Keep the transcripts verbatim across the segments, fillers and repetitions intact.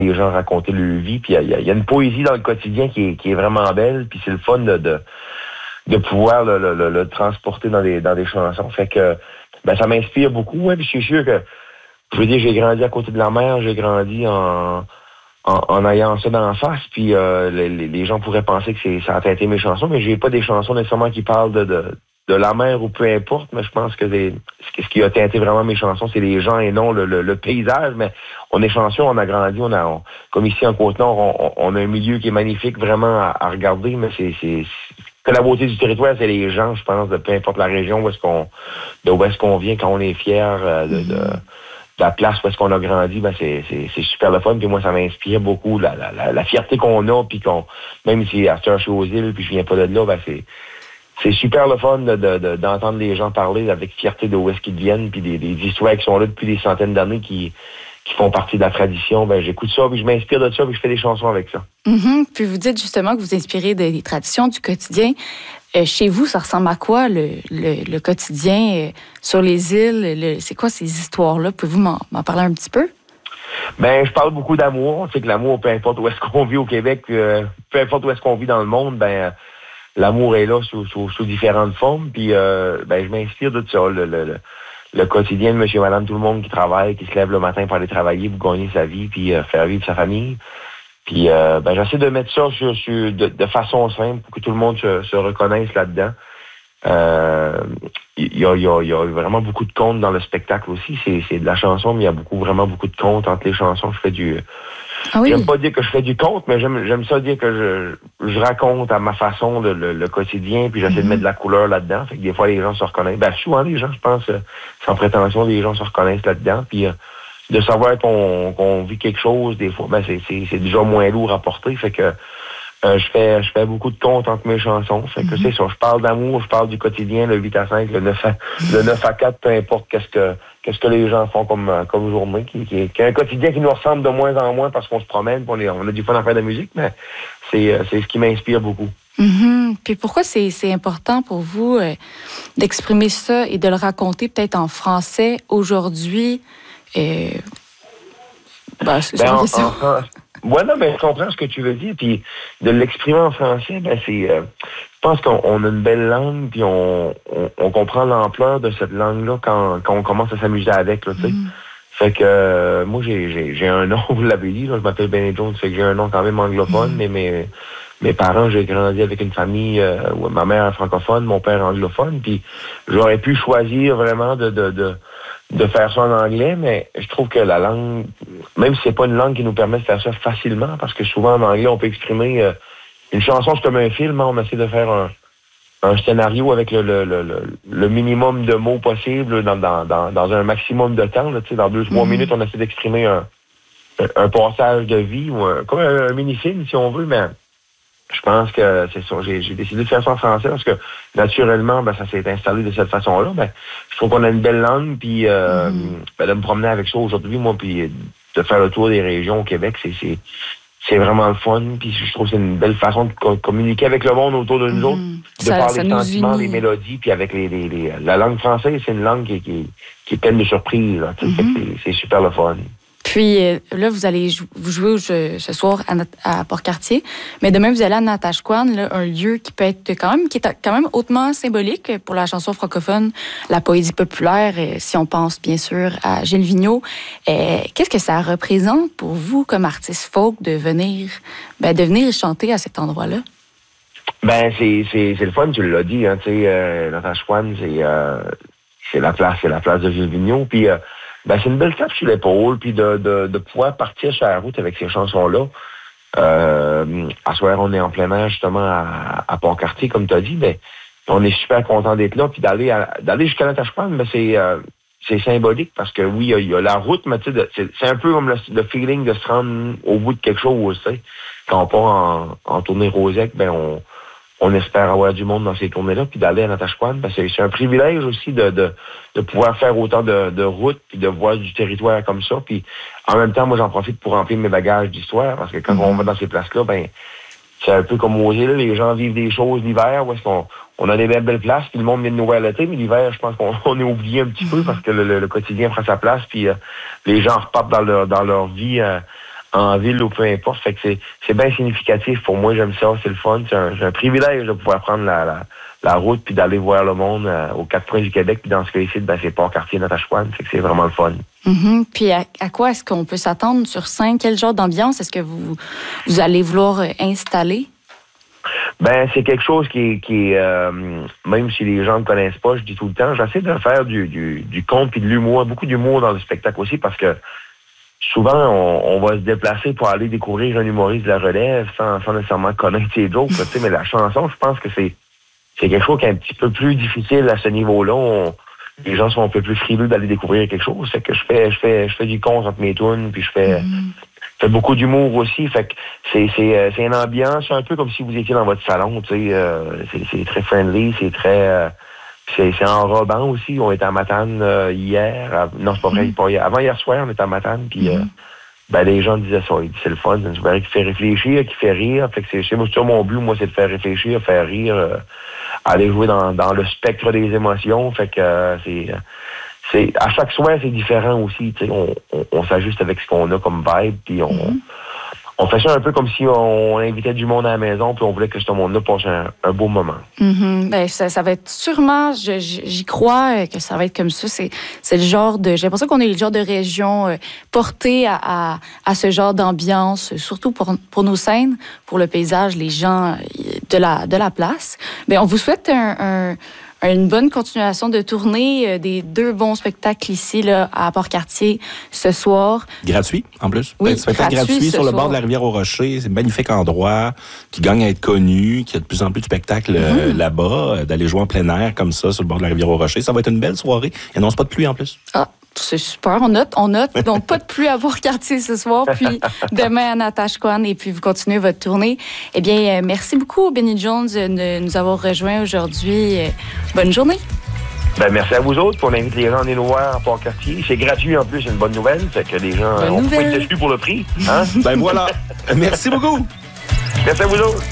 les gens raconter leur vie. Puis il y, y a une poésie dans le quotidien qui est, qui est vraiment belle. Puis c'est le fun de, de, de pouvoir le, le, le, le transporter dans des, dans des chansons. Fait que ben ça m'inspire beaucoup. Ouais, puis je suis sûr que, je veux dire, j'ai grandi à côté de la mer, j'ai grandi en, en, en ayant ça dans la face. Puis euh, les, les gens pourraient penser que c'est, ça a teinté mes chansons, mais j'ai pas des chansons nécessairement qui parlent de, de, de la mer ou peu importe. Mais je pense que des, ce qui a teinté vraiment mes chansons, c'est les gens et non le, le, le paysage. Mais on est chanceux, on a grandi, on a, on, comme ici en Côte-Nord, on, on a un milieu qui est magnifique vraiment à, à regarder, mais c'est, c'est, que la beauté du territoire, c'est les gens, je pense, de peu importe la région où est-ce qu'on, de où est-ce qu'on vient, quand on est fier euh, de, de, de la place où est-ce qu'on a grandi, ben c'est, c'est, c'est super le fun. Puis moi, ça m'inspire beaucoup la, la, la, la fierté qu'on a, puis qu'on, même si à cette heure je suis aux îles, puis je viens pas de là, ben c'est, c'est super le fun de, de, de, d'entendre les gens parler avec fierté de où est-ce qu'ils viennent, puis des, des histoires qui sont là depuis des centaines d'années qui qui font partie de la tradition. Ben j'écoute ça, puis je m'inspire de ça, puis je fais des chansons avec ça. Mm-hmm. Puis vous dites justement que vous inspirez des, des traditions du quotidien. Euh, chez vous, ça ressemble à quoi, le, le, le quotidien euh, sur les îles? Le, c'est quoi ces histoires-là? Pouvez-vous m'en, m'en parler un petit peu? Ben, je parle beaucoup d'amour. Tu sais que l'amour, peu importe où est-ce qu'on vit au Québec, euh, peu importe où est-ce qu'on vit dans le monde, ben l'amour est là sous, sous, sous différentes formes. Puis, euh, ben, je m'inspire de ça, le, le, le, le quotidien de monsieur et madame, tout le monde qui travaille, qui se lève le matin pour aller travailler, pour gagner sa vie, puis euh, faire vivre sa famille. Puis, euh, ben, j'essaie de mettre ça sur, sur, de, de façon simple pour que tout le monde se, se reconnaisse là-dedans. Euh, il y a, il y a, il y a vraiment beaucoup de contes dans le spectacle aussi. C'est, c'est de la chanson, mais il y a beaucoup, vraiment beaucoup de contes entre les chansons. Je fais du, ah oui. J'aime pas dire que je fais du conte, mais j'aime, j'aime ça dire que je, je raconte à ma façon le, le, le quotidien, puis j'essaie mm-hmm. de mettre de la couleur là-dedans. Fait que des fois, les gens se reconnaissent. Ben, souvent, les gens, je pense, euh, sans prétention, les gens se reconnaissent là-dedans. Puis, euh, de savoir qu'on, qu'on vit quelque chose, des fois, ben, c'est, c'est, c'est déjà moins lourd à porter. Fait que, euh, je fais, je fais beaucoup de contes entre mes chansons. Fait que, mm-hmm. c'est ça. Je parle d'amour, je parle du quotidien, le huit à cinq, le neuf à, le neuf à quatre, peu importe qu'est-ce que, qu'est-ce que les gens font comme, comme journée, qui, qui, qui est un quotidien qui nous ressemble de moins en moins parce qu'on se promène, on, est, on a du fun à faire de la musique, mais c'est, c'est ce qui m'inspire beaucoup. Mm-hmm. Puis pourquoi c'est, c'est important pour vous euh, d'exprimer ça et de le raconter peut-être en français aujourd'hui? Euh... Ben, c'est ben, en, en, ouais, non, mais je comprends ce que tu veux dire. Puis de l'exprimer en français, ben c'est. Euh, je pense qu'on on a une belle langue, puis on, on, on comprend l'ampleur de cette langue-là quand, quand on commence à s'amuser avec, là, tu sais. Mm. Fait que euh, moi, j'ai, j'ai, j'ai un nom, vous l'avez dit, là, je m'appelle Benny Jones, fait que j'ai un nom quand même anglophone, mm. mais mes, mes parents, j'ai grandi avec une famille, euh, où ma mère est francophone, mon père anglophone, puis j'aurais pu choisir vraiment de, de, de de faire ça en anglais, mais je trouve que la langue, même si c'est pas une langue qui nous permet de faire ça facilement, parce que souvent en anglais, on peut exprimer euh, une chanson, c'est comme un film, hein, on essaie de faire un, un scénario avec le, le, le, le minimum de mots possible dans, dans, dans, dans un maximum de temps. Là, dans deux, trois mm-hmm. minutes, on essaie d'exprimer un, un, un passage de vie, ou un, comme un, un mini-film, si on veut, mais je pense que c'est ça. J'ai, j'ai décidé de faire ça en français parce que, naturellement, ben, ça s'est installé de cette façon-là. Ben, je trouve qu'on a une belle langue, puis euh, mm. ben, de me promener avec ça aujourd'hui, moi, puis de faire le tour des régions au Québec, c'est, c'est, c'est vraiment le fun. Puis je trouve que c'est une belle façon de co- communiquer avec le monde autour de nous mm. autres, de ça, par ça les sentiments, unit. Les mélodies, puis avec les, les, les... La langue française, c'est une langue qui, qui, qui est pleine de surprises. Là, mm-hmm. c'est, c'est super le fun. Puis euh, là, vous allez jou- vous jouer ce, ce soir à, à Port-Cartier, mais demain, vous allez à Natashquan, là, un lieu qui peut être quand même, qui est quand même hautement symbolique pour la chanson francophone, la poésie populaire, euh, si on pense bien sûr à Gilles Vigneault. Euh, qu'est-ce que ça représente pour vous, comme artiste folk, de venir, ben, de venir chanter à cet endroit-là? Ben, c'est, c'est, c'est le fun, tu l'as dit, hein, tu sais, euh, Natashquan, c'est, euh, c'est la place, c'est la place de Gilles Vigneault, puis euh, ben, c'est une belle tape sur l'épaule, puis de, de, de pouvoir partir sur la route avec ces chansons-là. Euh, à soir, on est en plein air, justement, à, à Port-Cartier, comme tu as dit, ben, on est super content d'être là, puis d'aller à, d'aller jusqu'à Natashquan, ben, c'est, euh, c'est symbolique, parce que oui, il y a, il y a la route, mais tu sais, c'est, c'est un peu comme le, le feeling de se rendre au bout de quelque chose, tu sais. Quand on part en, en tournée Rosec, ben, on, on espère avoir du monde dans ces tournées-là, puis d'aller à Natashquan, ben c'est, c'est un privilège aussi de, de, de pouvoir faire autant de, de routes, puis de voir du territoire comme ça. Puis en même temps, moi, j'en profite pour remplir mes bagages d'histoire, parce que quand mm-hmm. on va dans ces places-là, ben c'est un peu comme aux îles, les gens vivent des choses l'hiver, où est-ce qu'on on a des belles, belles places, puis le monde vient de nous voir l'été, mais l'hiver, je pense qu'on on est oublié un petit mm-hmm. peu, parce que le, le, le quotidien prend sa place, puis euh, les gens repartent dans leur, dans leur vie euh, en ville ou peu importe. Fait que c'est, c'est bien significatif. Pour moi, j'aime ça, c'est le fun. C'est un, c'est un privilège de pouvoir prendre la, la, la route puis d'aller voir le monde euh, aux quatre coins du Québec. Puis dans ce cas-ci, ben, c'est Port-Cartier, Natashquan. Fait que c'est vraiment le fun. Mm-hmm. Puis à, à quoi est-ce qu'on peut s'attendre sur scène? Quel genre d'ambiance est-ce que vous, vous allez vouloir installer? Ben, c'est quelque chose qui est, qui est euh, même si les gens ne connaissent pas, je dis tout le temps, j'essaie de faire du, du, du conte et de l'humour, beaucoup d'humour dans le spectacle aussi, parce que souvent, on, on va se déplacer pour aller découvrir un humoriste de la relève sans, sans nécessairement connaître ses jokes, tu sais, mais la chanson, je pense que c'est, c'est quelque chose qui est un petit peu plus difficile à ce niveau-là. On, les gens sont un peu plus frileux d'aller découvrir quelque chose. C'est que je fais, je fais, je fais du conte entre mes tunes, puis je fais, mm-hmm. je fais beaucoup d'humour aussi. Fait que c'est, c'est, c'est une ambiance un peu comme si vous étiez dans votre salon, tu sais. Euh, c'est, c'est très friendly, c'est très, euh, c'est, c'est enrobant aussi. On était à Matane euh, hier. À, non, c'est pas vrai, pas hier. Avant hier soir, on était à Matane, puis mm-hmm. euh, ben, les gens disaient ça. Ils disaient, c'est le fun, c'est une soirée qui fait réfléchir, qui fait rire. Fait que c'est, c'est, c'est mon but, moi, c'est de faire réfléchir, faire rire, euh, aller jouer dans, dans le spectre des émotions. Fait que euh, c'est, c'est, à chaque soir, c'est différent aussi. Tu sais, on, on, on s'ajuste avec ce qu'on a comme vibe, puis on, mm-hmm. on fait ça un peu comme si on invitait du monde à la maison, puis on voulait que ce monde-là passe un, un beau moment. Mm-hmm. Ben, ça, ça va être sûrement, je, j'y crois que ça va être comme ça. C'est, c'est le genre de, j'ai l'impression qu'on est le genre de région euh, portée à, à, à ce genre d'ambiance, surtout pour, pour nos scènes, pour le paysage, les gens de la, de la place. Ben, on vous souhaite un, un une bonne continuation de tournée, euh, des deux bons spectacles ici là, à Port-Cartier ce soir. Gratuit, en plus. Oui, spectacle gratuit, gratuit sur le bord de la rivière aux Rochers. C'est un magnifique endroit qui gagne à être connu, qui a de plus en plus de spectacles euh, mmh. là-bas, euh, d'aller jouer en plein air comme ça sur le bord de la rivière aux Rochers. Ça va être une belle soirée. Il n'annonce pas de pluie en plus. Ah. C'est super, on note, on note. Donc, pas de pluie à Port-Cartier ce soir, puis demain à Natashquan, et puis vous continuez votre tournée. Eh bien, euh, merci beaucoup, Benny Jones, de nous avoir rejoints aujourd'hui. Euh, bonne journée. Ben, merci à vous autres pour inviter les gens à venir nous voir à Port-Cartier. C'est gratuit en plus, c'est une bonne nouvelle. Fait que les gens ont pas être dessus pour le prix. Hein? Ben voilà. Merci beaucoup. Merci à vous autres.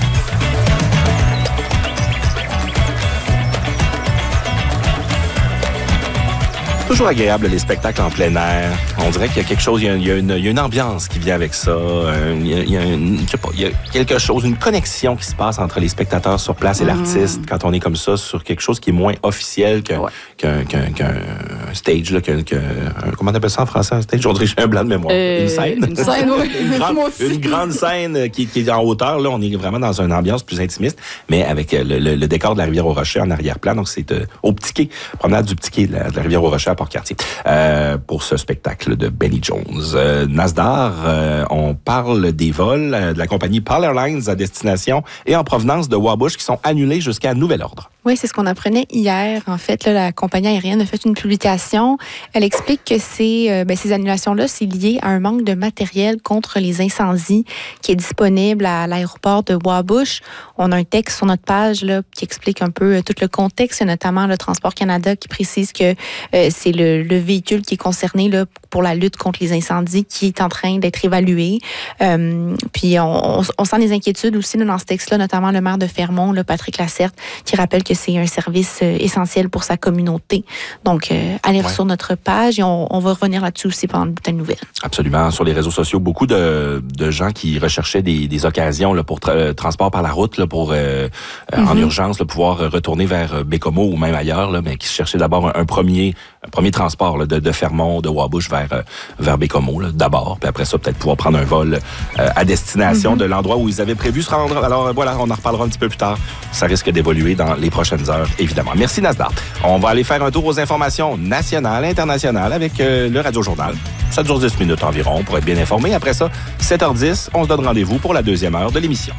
Toujours agréable, les spectacles en plein air. On dirait qu'il y a quelque chose, il y a, il y a, une, il y a une ambiance qui vient avec ça. Il y a, il y a une, je sais pas, il y a quelque chose, une connexion qui se passe entre les spectateurs sur place et mmh. l'artiste quand on est comme ça sur quelque chose qui est moins officiel qu'un, ouais. qu'un, qu'un, qu'un stage, là, qu'un, qu'un, comment on appelle ça en français, un stage? On dirait que j'ai un blanc de mémoire. Euh, une scène. Une scène, oui. une, grande, une grande scène qui, qui est en hauteur. Là, on est vraiment dans une ambiance plus intimiste, mais avec le, le, le décor de la rivière aux Rochers en arrière-plan. Donc, c'est euh, au Petit Quai, promenade du Petit Quai de la, de la rivière aux Rochers. Port-Cartier, euh, pour ce spectacle de Benny Jones. Euh, Nasdar, euh, on parle des vols euh, de la compagnie Pal Airlines à destination et en provenance de Wabush qui sont annulés jusqu'à nouvel ordre. Oui, c'est ce qu'on apprenait hier. En fait, là, la compagnie aérienne a fait une publication. Elle explique que c'est, euh, ben, ces annulations-là, c'est lié à un manque de matériel contre les incendies qui est disponible à l'aéroport de Wabush. On a un texte sur notre page là, qui explique un peu euh, tout le contexte, notamment le Transport Canada qui précise que euh, c'est le, le véhicule qui est concerné là, pour la lutte contre les incendies qui est en train d'être évalué. Euh, puis on, on, on sent des inquiétudes aussi là, dans ce texte-là, notamment le maire de Fermont, là, Patrick Lacerte, qui rappelle que c'est un service euh, essentiel pour sa communauté. Donc, euh, allez ouais. sur notre page et on, on va revenir là-dessus aussi pendant le bulletin de nouvelles. Absolument. Sur les réseaux sociaux, beaucoup de, de gens qui recherchaient des, des occasions là, pour tra- transport par la route, là, pour euh, mm-hmm. en urgence là, pouvoir retourner vers Bécomo ou même ailleurs, là, mais qui cherchaient d'abord un, un premier un premier transport là, de, de Fermont, de Wabush vers, euh, vers Bécomo, là, d'abord. Puis après ça, peut-être pouvoir prendre un vol euh, à destination mm-hmm. de l'endroit où ils avaient prévu se rendre. Alors euh, voilà, on en reparlera un petit peu plus tard. Ça risque d'évoluer dans les prochaines heures, évidemment. Merci, Nasdar. On va aller faire un tour aux informations nationales, internationales avec euh, le Radio-Journal. Ça dure dix minutes environ pour être bien informé. Après ça, sept heures dix, on se donne rendez-vous pour la deuxième heure de l'émission.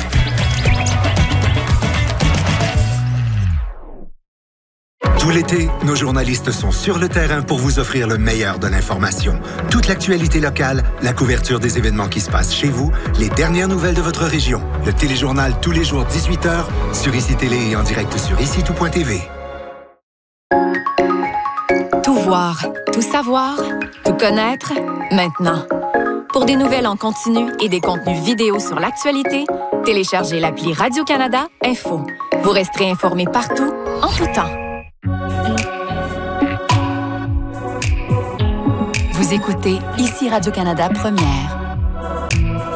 Tout l'été, nos journalistes sont sur le terrain pour vous offrir le meilleur de l'information. Toute l'actualité locale, la couverture des événements qui se passent chez vous, les dernières nouvelles de votre région. Le téléjournal tous les jours dix-huit heures sur I C I Télé et en direct sur ici tout point t v. Tout voir, tout savoir, tout connaître, maintenant. Pour des nouvelles en continu et des contenus vidéo sur l'actualité, téléchargez l'appli Radio-Canada Info. Vous resterez informé partout, en tout temps. Vous écoutez Ici Radio-Canada Première.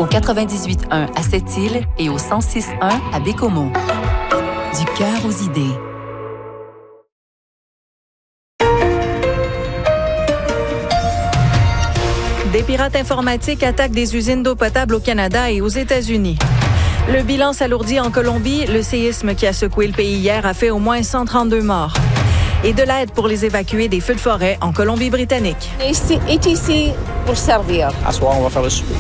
au quatre-vingt-dix-huit un à Sept-Îles et au cent six un à Bécomo. Du cœur aux idées. Des pirates informatiques attaquent des usines d'eau potable au Canada et aux États-Unis. Le bilan s'alourdit en Colombie. Le séisme qui a secoué le pays hier a fait au moins cent trente-deux morts. Et de l'aide pour les évacuer des feux de forêt en Colombie-Britannique. On est ici pour servir. À soir, on va faire le souper.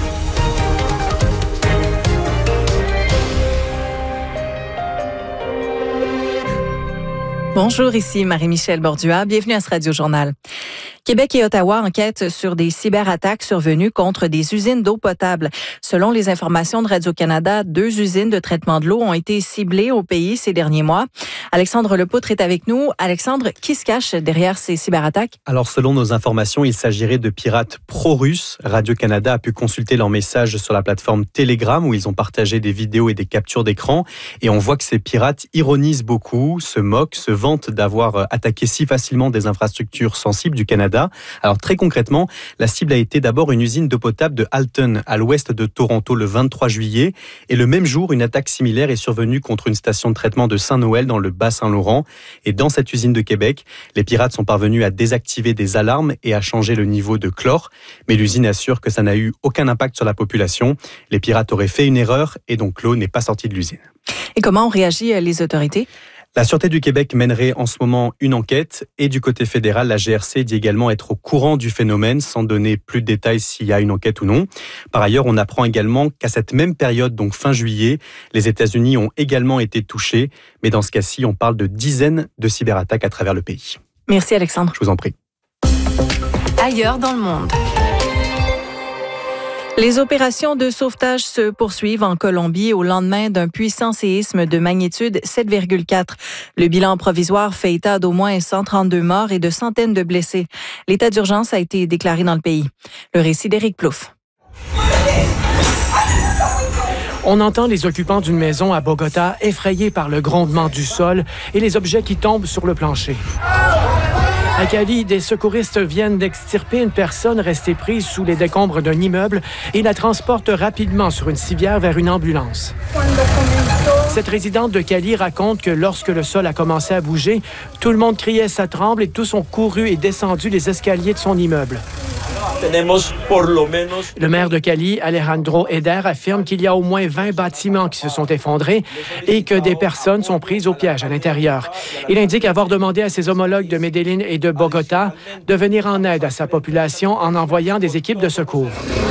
Bonjour, ici Marie-Michel Bordua. Bienvenue à ce Radio-Journal. Québec et Ottawa enquêtent sur des cyberattaques survenues contre des usines d'eau potable. Selon les informations de Radio-Canada, deux usines de traitement de l'eau ont été ciblées au pays ces derniers mois. Alexandre Lepoutre est avec nous. Alexandre, qui se cache derrière ces cyberattaques? Alors, selon nos informations, il s'agirait de pirates pro-russes. Radio-Canada a pu consulter leurs messages sur la plateforme Telegram où ils ont partagé des vidéos et des captures d'écran. Et on voit que ces pirates ironisent beaucoup, se moquent, se vantent d'avoir attaqué si facilement des infrastructures sensibles du Canada. Alors très concrètement, la cible a été d'abord une usine d'eau potable de Halton, à l'ouest de Toronto, le vingt-trois juillet. Et le même jour, une attaque similaire est survenue contre une station de traitement de Saint-Noël dans le Bas-Saint-Laurent. Et dans cette usine de Québec, les pirates sont parvenus à désactiver des alarmes et à changer le niveau de chlore. Mais l'usine assure que ça n'a eu aucun impact sur la population. Les pirates auraient fait une erreur et donc l'eau n'est pas sortie de l'usine. Et comment ont réagi les autorités? La Sûreté du Québec mènerait en ce moment une enquête et du côté fédéral, la G R C dit également être au courant du phénomène sans donner plus de détails s'il y a une enquête ou non. Par ailleurs, on apprend également qu'à cette même période, donc fin juillet, les États-Unis ont également été touchés. Mais dans ce cas-ci, on parle de dizaines de cyberattaques à travers le pays. Merci Alexandre. Je vous en prie. Ailleurs dans le monde. Les opérations de sauvetage se poursuivent en Colombie au lendemain d'un puissant séisme de magnitude sept virgule quatre. Le bilan provisoire fait état d'au moins cent trente-deux morts et de centaines de blessés. L'état d'urgence a été déclaré dans le pays. Le récit d'Éric Plouffe. On entend les occupants d'une maison à Bogota effrayés par le grondement du sol et les objets qui tombent sur le plancher. À Cali, des secouristes viennent d'extirper une personne restée prise sous les décombres d'un immeuble et la transportent rapidement sur une civière vers une ambulance. Cette résidente de Cali raconte que lorsque le sol a commencé à bouger, tout le monde criait « ça tremble » et tous ont couru et descendu les escaliers de son immeuble. Le maire de Cali, Alejandro Eder, affirme qu'il y a au moins vingt bâtiments qui se sont effondrés et que des personnes sont prises au piège à l'intérieur. Il indique avoir demandé à ses homologues de Medellín et de Bogota de venir en aide à sa population en envoyant des équipes de secours.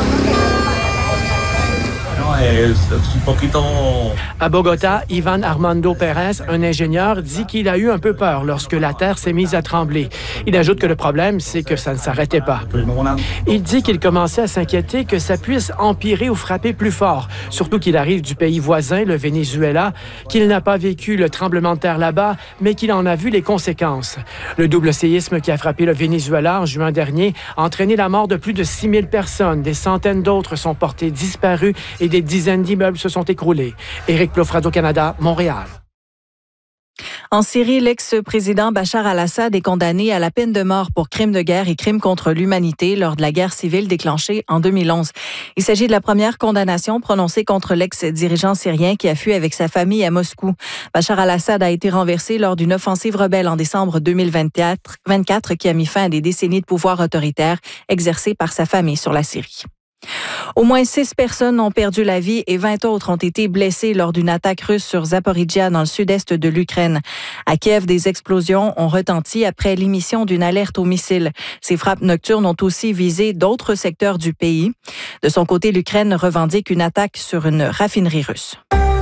À Bogota, Ivan Armando Pérez, un ingénieur, dit qu'il a eu un peu peur lorsque la terre s'est mise à trembler. Il ajoute que le problème, c'est que ça ne s'arrêtait pas. Il dit qu'il commençait à s'inquiéter que ça puisse empirer ou frapper plus fort, surtout qu'il arrive du pays voisin, le Venezuela, qu'il n'a pas vécu le tremblement de terre là-bas, mais qu'il en a vu les conséquences. Le double séisme qui a frappé le Venezuela en juin dernier a entraîné la mort de plus de six mille personnes. Des centaines d'autres sont portées disparues et des dizaines d'immeubles se sont écroulés. Éric Plouffe, Radio-Canada, Montréal. En Syrie, l'ex-président Bachar al-Assad est condamné à la peine de mort pour crimes de guerre et crimes contre l'humanité lors de la guerre civile déclenchée en deux mille onze. Il s'agit de la première condamnation prononcée contre l'ex-dirigeant syrien qui a fui avec sa famille à Moscou. Bachar al-Assad a été renversé lors d'une offensive rebelle en décembre deux mille vingt-quatre, vingt-quatre qui a mis fin à des décennies de pouvoir autoritaire exercé par sa famille sur la Syrie. Au moins six personnes ont perdu la vie et vingt autres ont été blessées lors d'une attaque russe sur Zaporizhzhia dans le sud-est de l'Ukraine. À Kiev, des explosions ont retenti après l'émission d'une alerte aux missiles. Ces frappes nocturnes ont aussi visé d'autres secteurs du pays. De son côté, l'Ukraine revendique une attaque sur une raffinerie russe.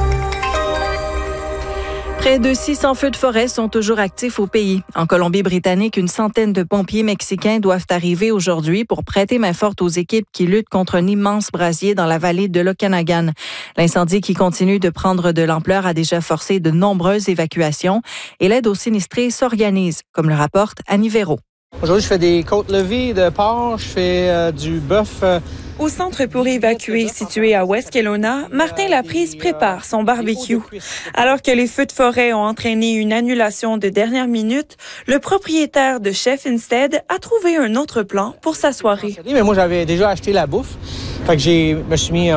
Près de six cents feux de forêt sont toujours actifs au pays. En Colombie-Britannique, une centaine de pompiers mexicains doivent arriver aujourd'hui pour prêter main forte aux équipes qui luttent contre un immense brasier dans la vallée de l'Okanagan. L'incendie qui continue de prendre de l'ampleur a déjà forcé de nombreuses évacuations et l'aide aux sinistrés s'organise, comme le rapporte Annie Véro. Aujourd'hui, je fais des côtes levées de porc, je fais euh, du bœuf. Euh... Au centre pour évacuer, situé à West Kelowna, Martin Laprise prépare son barbecue. Alors que les feux de forêt ont entraîné une annulation de dernière minute, le propriétaire de Chef Instead a trouvé un autre plan pour sa soirée. Mais moi, j'avais déjà acheté la bouffe, fait que j'ai, me suis mis